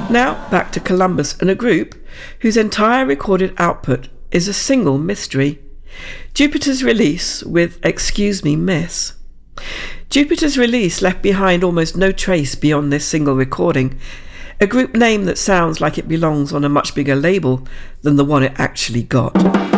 Now back to Columbus and a group whose entire recorded output is a single mystery. Jupiter's Release with Excuse Me Miss. Jupiter's Release left behind almost no trace beyond this single recording, a group name that sounds like it belongs on a much bigger label than the one it actually got.